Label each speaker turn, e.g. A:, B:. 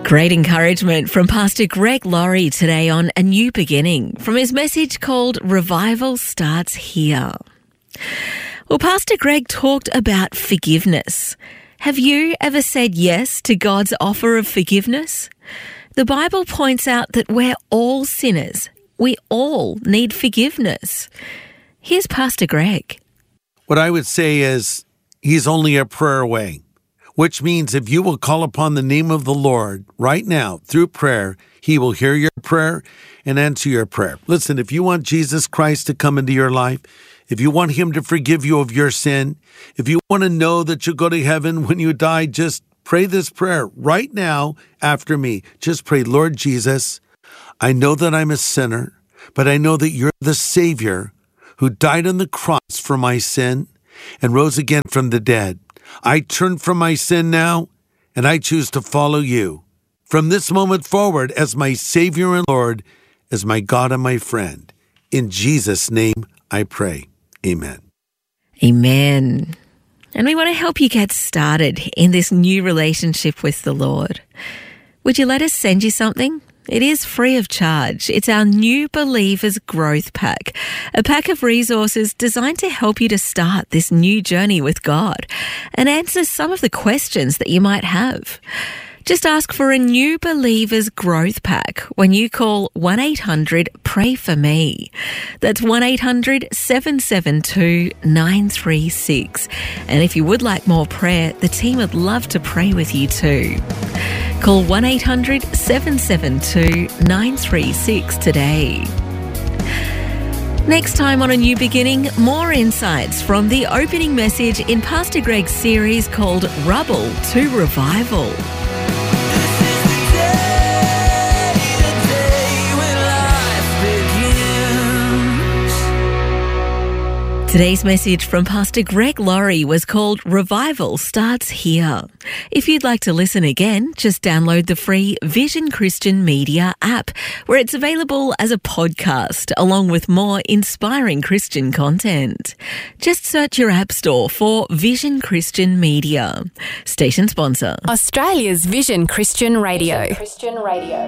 A: Great encouragement from Pastor Greg Laurie today on A New Beginning from his message called Revival Starts Here. Well, Pastor Greg talked about forgiveness. Have you ever said yes to God's offer of forgiveness? The Bible points out that we're all sinners. We all need forgiveness. Here's Pastor Greg.
B: What I would say is he's only a prayer away, which means if you will call upon the name of the Lord right now through prayer, he will hear your prayer and answer your prayer. Listen, if you want Jesus Christ to come into your life, if you want him to forgive you of your sin, if you want to know that you'll go to heaven when you die, just pray this prayer right now after me. Just pray, Lord Jesus, I know that I'm a sinner, but I know that you're the Savior who died on the cross for my sin and rose again from the dead. I turn from my sin now, and I choose to follow you from this moment forward as my Savior and Lord, as my God and my friend. In Jesus' name I pray. Amen.
A: Amen. And we want to help you get started in this new relationship with the Lord. Would you let us send you something? It is free of charge. It's our New Believers Growth Pack, a pack of resources designed to help you to start this new journey with God and answer some of the questions that you might have. Just ask for a New Believers Growth Pack when you call 1-800-PRAY-FOR-ME. That's 1-800-772-936. And if you would like more prayer, the team would love to pray with you too. Call 1-800-772-936 today. Next time on A New Beginning, more insights from the opening message in Pastor Greg's series called Rubble to Revival. Today's message from Pastor Greg Laurie was called Revival Starts Here. If you'd like to listen again, just download the free Vision Christian Media app, where it's available as a podcast, along with more inspiring Christian content. Just search your app store for Vision Christian Media. Station sponsor,
C: Australia's Vision Christian Radio.